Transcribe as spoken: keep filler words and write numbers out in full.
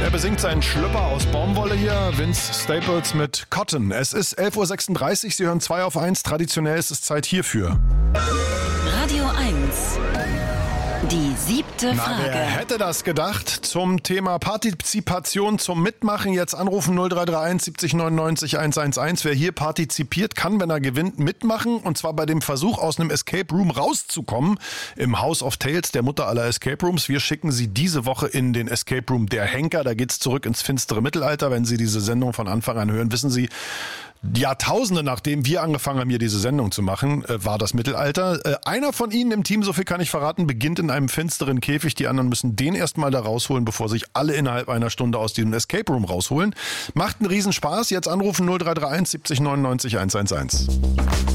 Er besingt seinen Schlüpper aus Baumwolle hier, Vince Staples mit Cotton. Es ist elf Uhr sechsunddreißig, Sie hören zwei auf eins. Traditionell ist es Zeit hierfür. Radio eins. Die siebte Na, Frage. wer hätte das gedacht? Zum Thema Partizipation, zum Mitmachen. Jetzt anrufen null drei drei eins siebzig neunundneunzig hundertelf. Wer hier partizipiert, kann, wenn er gewinnt, mitmachen. Und zwar bei dem Versuch, aus einem Escape Room rauszukommen. Im House of Tales, der Mutter aller Escape Rooms. Wir schicken Sie diese Woche in den Escape Room Der Henker. Da geht's zurück ins finstere Mittelalter. Wenn Sie diese Sendung von Anfang an hören, wissen Sie, Jahrtausende nachdem wir angefangen haben, hier diese Sendung zu machen, war das Mittelalter. Einer von Ihnen im Team, so viel kann ich verraten, beginnt in einem finsteren Käfig. Die anderen müssen den erstmal da rausholen, bevor sich alle innerhalb einer Stunde aus diesem Escape Room rausholen. Macht einen Riesenspaß. Jetzt anrufen null drei drei eins siebzig neunundneunzig hundertelf.